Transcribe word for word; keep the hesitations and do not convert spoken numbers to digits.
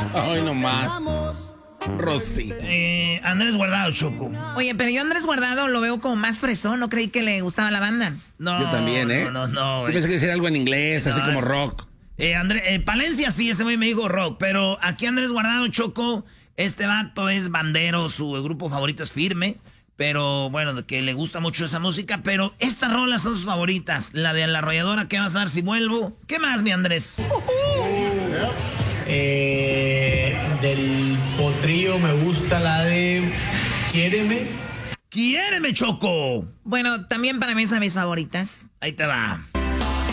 Ay, no más. Rosy. Eh, Andrés Guardado, Choco. Oye, pero yo Andrés Guardado lo veo como más fresón. No creí que le gustaba la banda. No, yo también, ¿eh? No, no, no. Yo pensé que decía algo en inglés, no, así como es, rock. Eh, André, eh, Palencia sí, ese güey me dijo rock. Pero aquí Andrés Guardado, Choco, este vato es bandero, su grupo favorito es Firme. Pero bueno, que le gusta mucho esa música. Pero estas rolas son sus favoritas. La de La Arrolladora, ¿qué vas a dar si vuelvo? ¿Qué más, mi Andrés? Uh-huh. Eh, del Potrillo me gusta la de Quiéreme. ¡Quiéreme, Choco! Bueno, también para mí es de mis favoritas. Ahí te va.